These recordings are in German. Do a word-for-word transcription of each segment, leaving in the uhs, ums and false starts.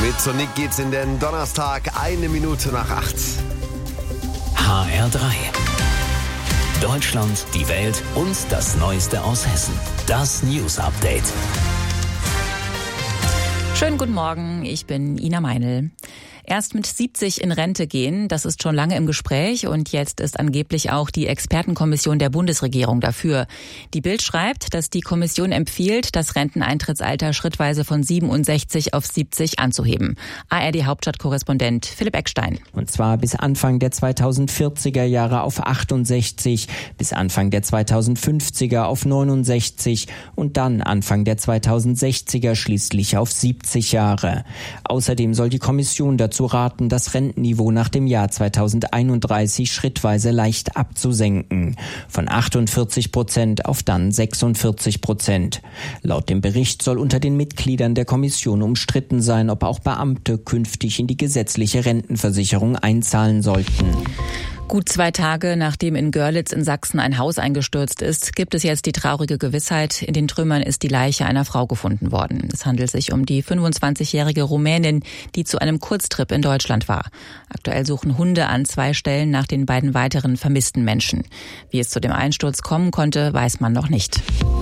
Mit Sonic geht's in den Donnerstag, eine Minute nach acht. H R drei. Deutschland, die Welt und das Neueste aus Hessen. Das News Update. Schönen guten Morgen, ich bin Ina Meinl. Erst mit siebzig in Rente gehen, das ist schon lange im Gespräch und jetzt ist angeblich auch die Expertenkommission der Bundesregierung dafür. Die Bild schreibt, dass die Kommission empfiehlt, das Renteneintrittsalter schrittweise von siebenundsechzig auf siebzig anzuheben. A R D-Hauptstadtkorrespondent Philipp Eckstein. Und zwar bis Anfang der zweitausendvierziger Jahre auf achtundsechzig, bis Anfang der zweitausendfünfziger auf neunundsechzig und dann Anfang der zweitausendsechziger schließlich auf siebzig Jahre. Außerdem soll die Kommission dazu raten, das Rentenniveau nach dem Jahr zweitausendeinunddreißig schrittweise leicht abzusenken. Von achtundvierzig Prozent auf dann sechsundvierzig Prozent. Laut dem Bericht soll unter den Mitgliedern der Kommission umstritten sein, ob auch Beamte künftig in die gesetzliche Rentenversicherung einzahlen sollten. Gut zwei Tage nachdem in Görlitz in Sachsen ein Haus eingestürzt ist, gibt es jetzt die traurige Gewissheit, in den Trümmern ist die Leiche einer Frau gefunden worden. Es handelt sich um die fünfundzwanzigjährige Rumänin, die zu einem Kurztrip in Deutschland war. Aktuell suchen Hunde an zwei Stellen nach den beiden weiteren vermissten Menschen. Wie es zu dem Einsturz kommen konnte, weiß man noch nicht.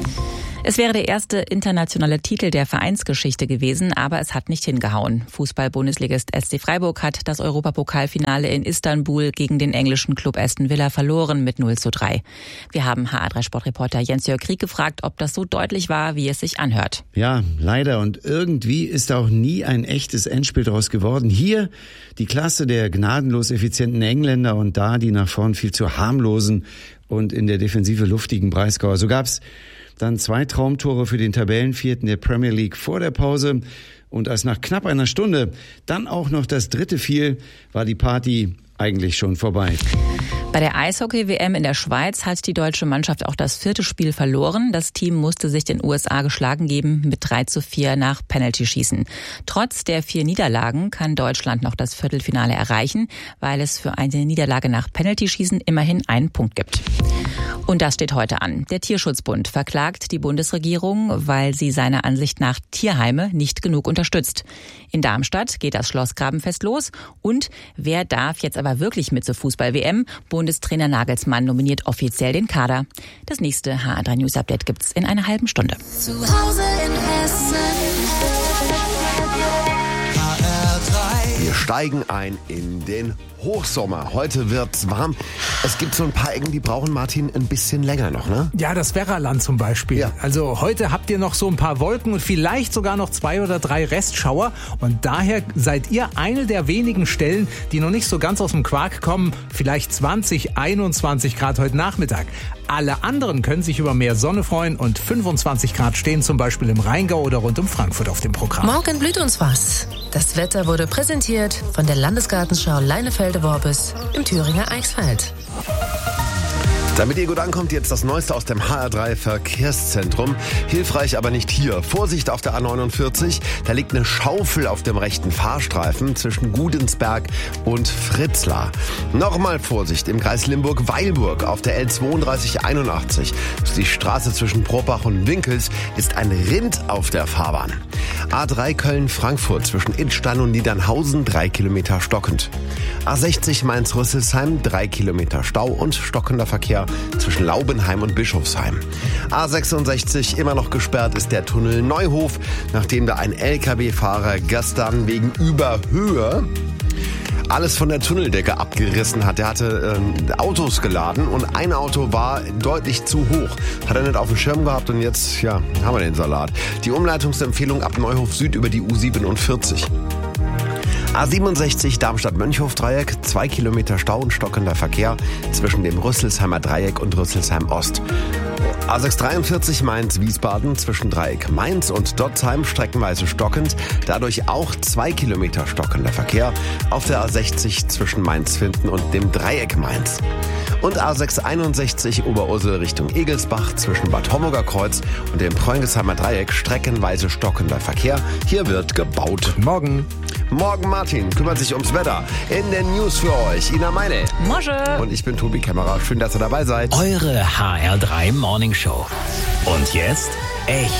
Es wäre der erste internationale Titel der Vereinsgeschichte gewesen, aber es hat nicht hingehauen. Fußball-Bundesligist S C Freiburg hat das Europapokalfinale in Istanbul gegen den englischen Club Aston Villa verloren mit null zu drei. Wir haben H R drei Sportreporter Jens-Jörg Krieg gefragt, ob das so deutlich war, wie es sich anhört. Ja, leider. Und irgendwie ist auch nie ein echtes Endspiel daraus geworden. Hier die Klasse der gnadenlos effizienten Engländer und da die nach vorn viel zu harmlosen und in der Defensive luftigen Breisgauer. So gab's dann zwei Traumtore für den Tabellenvierten der Premier League vor der Pause. Und als nach knapp einer Stunde dann auch noch das dritte fiel, war die Party eigentlich schon vorbei. Bei der Eishockey-W M in der Schweiz hat die deutsche Mannschaft auch das vierte Spiel verloren. Das Team musste sich den U S A geschlagen geben mit drei zu vier nach Penalty-Schießen. Trotz der vier Niederlagen kann Deutschland noch das Viertelfinale erreichen, weil es für eine Niederlage nach Penalty-Schießen immerhin einen Punkt gibt. Und das steht heute an. Der Tierschutzbund verklagt die Bundesregierung, weil sie seiner Ansicht nach Tierheime nicht genug unterstützt. In Darmstadt geht das Schloss Grabenfest los. Und wer darf jetzt aber wirklich mit zur Fußball-W M? Bundestrainer Nagelsmann nominiert offiziell den Kader. Das nächste H R drei News Update gibt's in einer halben Stunde. Zu Hause in Hessen. H R drei. Wir steigen ein in den Hochsommer. Heute wird's warm. Es gibt so ein paar Ecken, die brauchen, Martin, ein bisschen länger noch, ne? Ja, das Werraland zum Beispiel. Ja. Also heute habt ihr noch so ein paar Wolken und vielleicht sogar noch zwei oder drei Restschauer. Und daher seid ihr eine der wenigen Stellen, die noch nicht so ganz aus dem Quark kommen. Vielleicht zwanzig, einundzwanzig Grad heute Nachmittag. Alle anderen können sich über mehr Sonne freuen und fünfundzwanzig Grad stehen zum Beispiel im Rheingau oder rund um Frankfurt auf dem Programm. Morgen blüht uns was. Das Wetter wurde präsentiert von der Landesgartenschau Leinefelde-Worbis im Thüringer Eichsfeld. Damit ihr gut ankommt, jetzt das Neueste aus dem H R drei Verkehrszentrum. Hilfreich aber nicht hier. Vorsicht auf der A neunundvierzig. Da liegt eine Schaufel auf dem rechten Fahrstreifen zwischen Gudensberg und Fritzlar. Nochmal Vorsicht im Kreis Limburg-Weilburg auf der L zweiunddreißig einundachtzig. Das ist die Straße zwischen Probach und Winkels, ist ein Rind auf der Fahrbahn. A drei Köln-Frankfurt zwischen Idstein und Niedernhausen, drei Kilometer stockend. A sechzig Mainz-Rüsselsheim, drei Kilometer Stau und stockender Verkehr zwischen Laubenheim und Bischofsheim. A sechsundsechzig immer noch gesperrt ist der Tunnel Neuhof, nachdem da ein L K W-Fahrer gestern wegen Überhöhe alles von der Tunneldecke abgerissen hat. Der hatte ähm, Autos geladen und ein Auto war deutlich zu hoch. Hat er nicht auf dem Schirm gehabt und jetzt, ja, haben wir den Salat. Die Umleitungsempfehlung ab Neuhof Süd über die U siebenundvierzig. A siebenundsechzig Darmstadt-Mönchhof-Dreieck, zwei Kilometer Stau und stockender Verkehr zwischen dem Rüsselsheimer Dreieck und Rüsselsheim Ost. A sechshundertdreiundvierzig Mainz-Wiesbaden zwischen Dreieck Mainz und Dotzheim streckenweise stockend, dadurch auch zwei Kilometer stockender Verkehr auf der A sechzig zwischen Mainz-Finden und dem Dreieck Mainz. Und A sechshunderteinundsechzig Oberursel Richtung Egelsbach zwischen Bad Homburger Kreuz und dem Preungesheimer Dreieck streckenweise stockender Verkehr. Hier wird gebaut. Morgen. Morgen Martin kümmert sich ums Wetter. In den News für euch Ina Meinl. Mosche. Und ich bin Tobi Kämmerer. Schön, dass ihr dabei seid. Eure H R drei Morning Show. Und jetzt echt